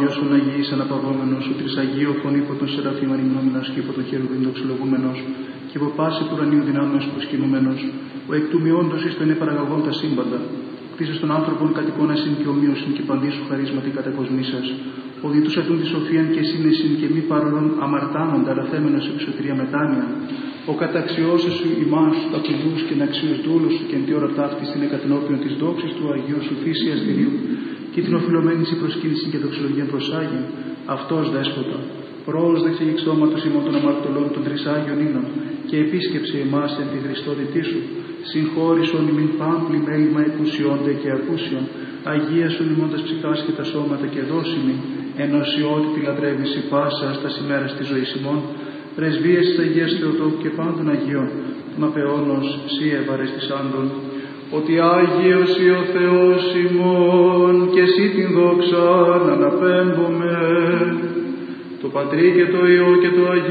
Άγιον Αγίης αναπαυόμενος, ο τρισαγίο φωνή υπό τον Σεραφείμ ανυμνόμενος και υπό τον Χερουβίμ δοξολογούμενος, και υπό πάση του ουρανίου δυνάμεως προσκυνούμενος, ο εκ του μειόντος εις το είναι παραγαγών τα σύμπαντα, κτίσες των άνθρωπων κατ' εικόνα συν και ομοίωσιν και παντή σου χαρίσματι κατακοσμήσας, ο διτούς ατούν τη σοφίαν και σύνεσιν και μη παρολών αμαρτάνοντα, αλλά θέμενος εξωτηρία μετάνοια, ο καταξιώσες σου ημάς τα πηδούς και αξίους δούλους σου και εν τη ώρα ταύτη στην εκατενόπιον της δόξης του Αγίου σου φύση αστηρίου, και την οφειλωμένη σε προσκύνηση και δοξολογία προσάγει, αυτός δέσποτα. Πρόσδεξε η εξώματος ημών των αμαρτωλών των τρισάγιων ίνων, και επίσκεψε εμάς εν τη Χριστότητή σου. Συγχώρησον ημίν πάμπλη μέλημα εκουσιώνται και ακούσιον, αγίασον ημών τας ψυχάς και τα σώματα και δώσιμη, ενωσιότητη λατρεύηση πάσα στα ημέρας της ζωής ημών, πρεσβείες της Αγίας Θεοτόκου και πάντων Αγίων, των απεώνος σύ ευαρεστησάντων, ότι Άγιος ή ο Θεός ημών και εσύ την δόξα αναπέμπουμε, το Πατρί και το Υιό και το Αγίο